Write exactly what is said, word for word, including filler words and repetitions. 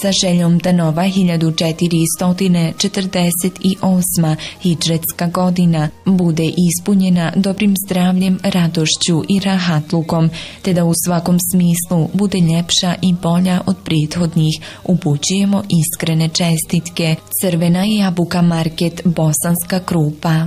sa željom da nova hiljadu četiristo četrdeset osma hidžretska godina bude ispunjena dobrim zdravljem, radošću i rahatlukom, te da u svakom smislu bude ljepša i bolja od prethodnih, upućujemo iskrene čestitke. Crvena jabuka market, Bosanska Krupa.